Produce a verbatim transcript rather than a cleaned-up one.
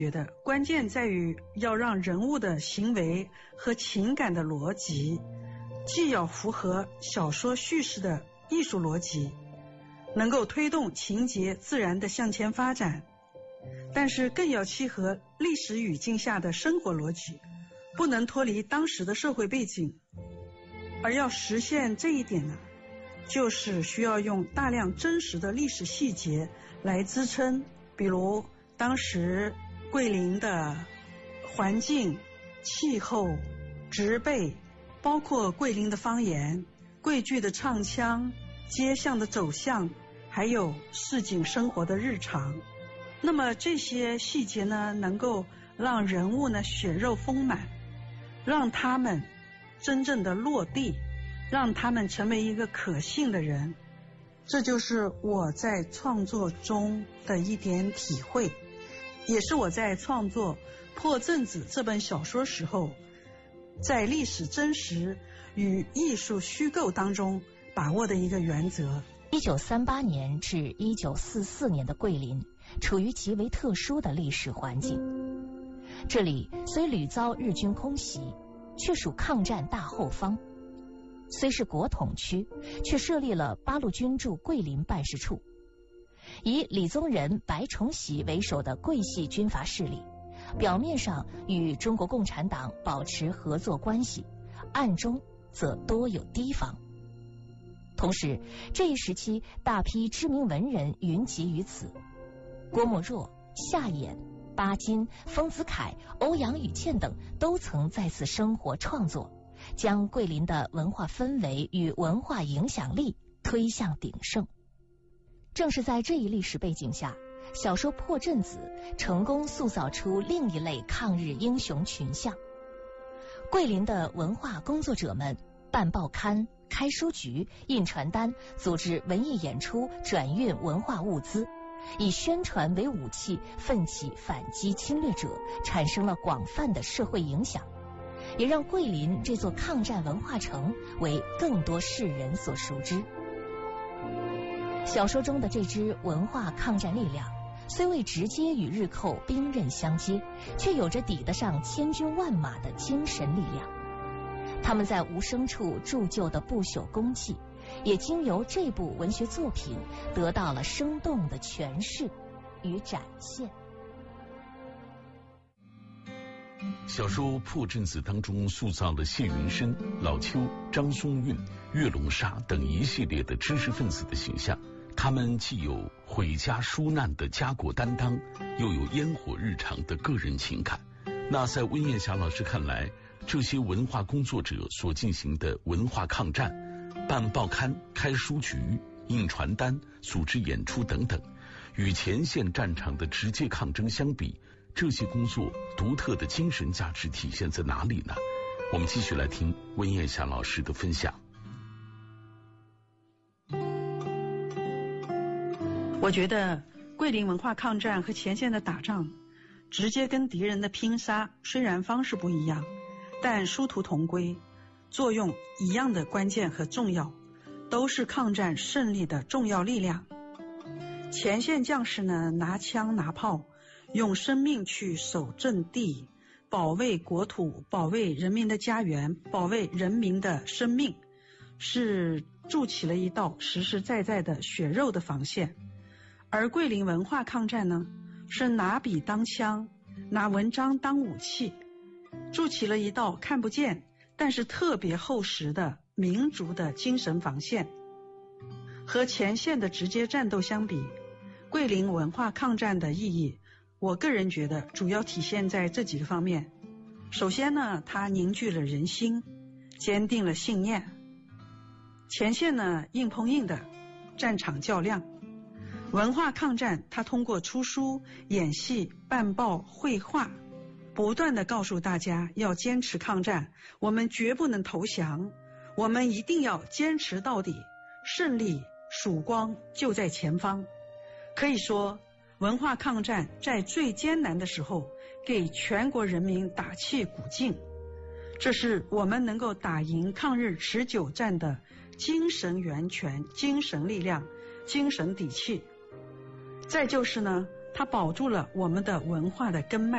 觉得关键在于要让人物的行为和情感的逻辑，既要符合小说叙事的艺术逻辑，能够推动情节自然的向前发展，但是更要契合历史语境下的生活逻辑，不能脱离当时的社会背景。而要实现这一点呢，就是需要用大量真实的历史细节来支撑，比如当时桂林的环境、气候、植被，包括桂林的方言、桂剧的唱腔、街巷的走向，还有市井生活的日常。那么这些细节呢，能够让人物呢血肉丰满，让他们真正的落地，让他们成为一个可信的人。这就是我在创作中的一点体会，也是我在创作《破阵子》这本小说时候，在历史真实与艺术虚构当中把握的一个原则。 一九三八年至一九四四年的桂林处于极为特殊的历史环境，这里虽屡遭日军空袭，却属抗战大后方，虽是国统区，却设立了八路军驻桂林办事处。以李宗仁、白崇禧为首的桂系军阀势力，表面上与中国共产党保持合作关系，暗中则多有提防。同时，这一时期大批知名文人云集于此，郭沫若、夏衍、巴金、丰子恺、欧阳予倩等都曾在此生活创作，将桂林的文化氛围与文化影响力推向鼎盛。正是在这一历史背景下，小说《破阵子》成功塑造出另一类抗日英雄群像。桂林的文化工作者们办报刊、开书局、印传单，组织文艺演出，转运文化物资，以宣传为武器，奋起反击侵略者，产生了广泛的社会影响，也让桂林这座抗战文化城为更多世人所熟知。小说中的这支文化抗战力量，虽未直接与日寇兵刃相接，却有着抵得上千军万马的精神力量。他们在无声处铸就的不朽功绩，也经由这部文学作品得到了生动的诠释与展现。 小说《破阵子》当中塑造了谢云深、老邱、张松韵、岳龙沙等一系列的知识分子的形象，他们既有毁家纾难的家国担当，又有烟火日常的个人情感。那在温艳霞老师看来，这些文化工作者所进行的文化抗战，办报刊、开书局、印传单、组织演出等等，与前线战场的直接抗争相比，这些工作独特的精神价值体现在哪里呢？我们继续来听温艳霞老师的分享。 我觉得桂林文化抗战和前线的打仗，直接跟敌人的拼杀虽然方式不一样，但殊途同归，作用一样的关键和重要，都是抗战胜利的重要力量。前线将士呢，拿枪拿炮，用生命去守阵地，保卫国土，保卫人民的家园，保卫人民的生命，是筑起了一道实实在在的血肉的防线。而桂林文化抗战呢，是拿笔当枪，拿文章当武器，筑起了一道看不见但是特别厚实的民族的精神防线。和前线的直接战斗相比，桂林文化抗战的意义，我个人觉得主要体现在这几个方面。首先呢，它凝聚了人心，坚定了信念。前线呢，硬碰硬的战场较量。文化抗战它通过出书、演戏、办报、绘画，不断地告诉大家要坚持抗战，我们绝不能投降，我们一定要坚持到底，胜利曙光就在前方。可以说，文化抗战在最艰难的时候给全国人民打气鼓劲，这是我们能够打赢抗日持久战的精神源泉、精神力量、精神底气。再就是呢， 它保住了我们的文化的根脉。